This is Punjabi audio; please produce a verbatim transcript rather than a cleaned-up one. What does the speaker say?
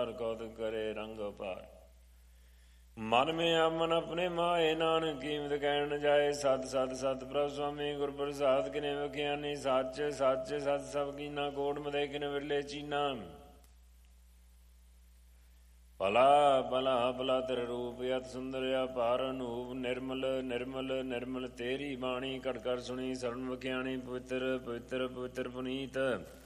ਸੰਸਾਰ ਕੌਤਕ ਕਰੇ ਰੰਗ ਅਪਾਰ। ਮਨ ਮੇ ਆਮਨ ਆਪਣੇ ਮਾਏ ਨਾਨਕ ਕੀਮਤ ਕਹਿਣ ਨ ਜਾਏ। ਸਤ ਸਤ ਸਤ ਪ੍ਰਭ ਸੁਆਮੀ ਗੁਰ ਪ੍ਰਸਾਦ ਕਿਨੇ ਵਖਿਆਨੀ। ਸੱਚ ਸੱਚ ਸਤ ਸਭ ਕੀਨਾ ਕੋਟ ਮਦੇ ਕਿਨ ਵਿਰਲੇ ਚੀਨਾ। ਭਲਾ ਭਲਾ ਭਲਾ ਤੇਰੇ ਰੂਪ ਅਤ ਸੁੰਦਰ ਅਪਾਰ ਅਨੂਪ। ਨਿਰਮਲ ਨਿਰਮਲ ਨਿਰਮਲ ਤੇਰੀ ਬਾਣੀ ਘਟ ਘਟ ਸੁਣੀ ਸਰਣ ਵਖਿਆਣੀ। ਪਵਿੱਤਰ ਪਵਿੱਤਰ ਪਵਿੱਤਰ ਪੁਨੀਤ